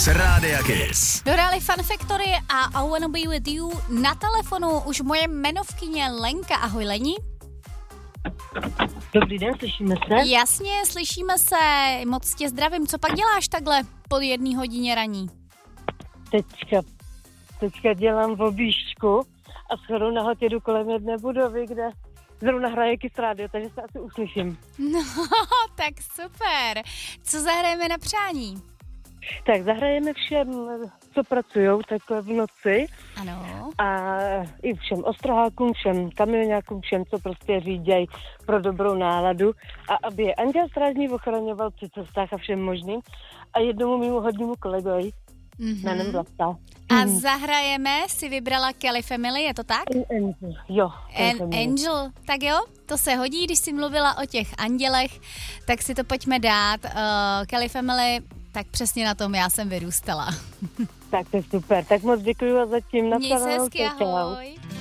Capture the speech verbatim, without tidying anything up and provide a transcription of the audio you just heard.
z Rádia Kiss. Dohráli Fun Factory a I Wanna Be With You. Na telefonu už moje jmenovkyně Lenka. Ahoj, Leni. Dobrý den, slyšíme se? Jasně, slyšíme se. Moc tě zdravím. Co pak děláš takhle po jedné hodině raní? Teďka, teďka dělám v objížďku a shodou náhod jedu kolem jedné budovy, kde zrovna hraje Kiss Radio, takže se asi uslyším. No, tak super. Co zahrajeme na přání? Tak zahrajeme všem, co pracujou takhle v noci. Ano. A i všem ostrohákům, všem kamionákům, všem, co prostě řídějí pro dobrou náladu. A aby je Anděl Strážný ochraňoval při cestách a všem možným. A jednomu mimo hodnímu kolegovi, mm-hmm. jménem Vlasta. A mm. zahrajeme, si vybrala Kelly Family, je to tak? Angel, jo. An- Angel, tak jo, to se hodí, když jsi mluvila o těch andělech, tak si to pojďme dát. Uh, Kelly Family, tak přesně na tom já jsem vyrůstala. Tak to je super, tak moc děkuji a zatím. Měj se hezky, ahoj.